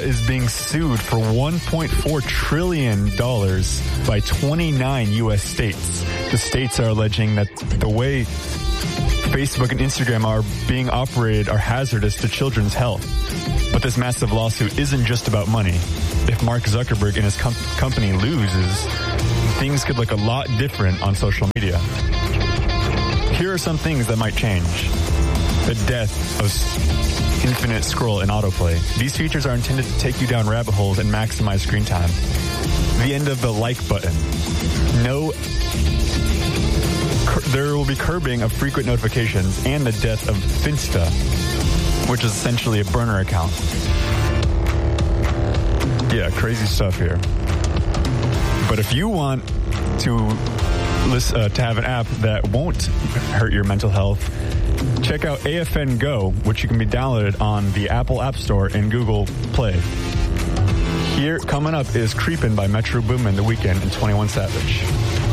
is being sued for $1.4 trillion by 29 U.S. states. The states are alleging that the way Facebook and Instagram are being operated are hazardous to children's health. But this massive lawsuit isn't just about money. If Mark Zuckerberg and his company loses, things could look a lot different on social media. Here are some things that might change. The death of infinite scroll and autoplay. These features are intended to take you down rabbit holes and maximize screen time. The end of the like button. There will be curbing of frequent notifications and the death of Finsta, which is essentially a burner account. Yeah, crazy stuff here. But if you want to have an app that won't hurt your mental health, check out AFN Go, which you can be downloaded on the Apple App Store and Google Play. Here, coming up is Creepin' by Metro Boomin, The Weeknd, and 21 Savage.